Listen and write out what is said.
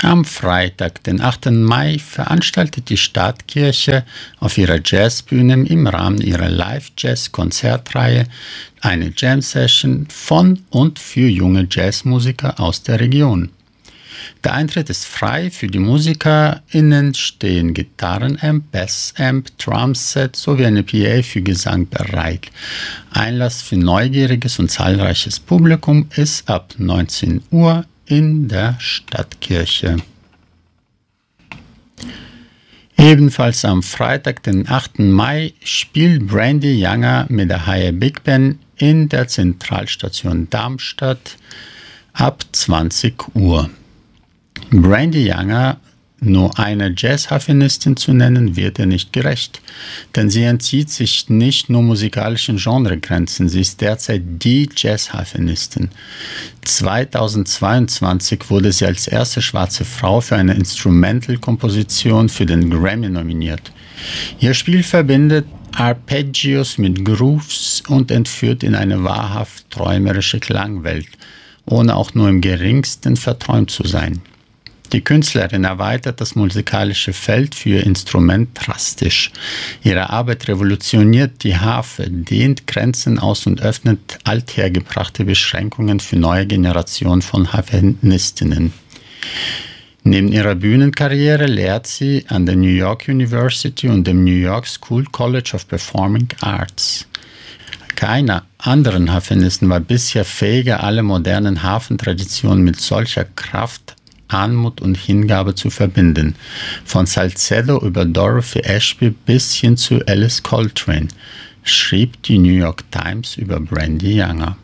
Am Freitag, den 8. Mai, veranstaltet die Stadtkirche auf ihrer Jazzbühne im Rahmen ihrer Live-Jazz-Konzertreihe eine Jam-Session von und für junge Jazzmusiker aus der Region. Der Eintritt ist frei, für die MusikerInnen stehen Gitarrenamp, Bassamp, Drumset sowie eine PA für Gesang bereit. Einlass für neugieriges und zahlreiches Publikum ist ab 19 Uhr in der Stadtkirche. Ebenfalls am Freitag, den 8. Mai, spielt Brandy Younger mit der Higher Big Band in der Zentralstation Darmstadt ab 20 Uhr. Brandy Younger, nur eine Jazzharfenistin zu nennen, wird ihr nicht gerecht, denn sie entzieht sich nicht nur musikalischen Genregrenzen, sie ist derzeit die Jazzharfenistin. 2022 wurde sie als erste schwarze Frau für eine Instrumental-Komposition für den Grammy nominiert. Ihr Spiel verbindet Arpeggios mit Grooves und entführt in eine wahrhaft träumerische Klangwelt, ohne auch nur im geringsten verträumt zu sein. Die Künstlerin erweitert das musikalische Feld für ihr Instrument drastisch. Ihre Arbeit revolutioniert die Harfe, dehnt Grenzen aus und öffnet althergebrachte Beschränkungen für neue Generationen von Harfenistinnen. Neben ihrer Bühnenkarriere lehrt sie an der New York University und dem New York School College of Performing Arts. Keiner anderen Harfenistin war bisher fähiger, alle modernen Harfentraditionen mit solcher Kraft, Anmut und Hingabe zu verbinden. Von Salcedo über Dorothy Ashby bis hin zu Alice Coltrane, schrieb die New York Times über Brandy Younger.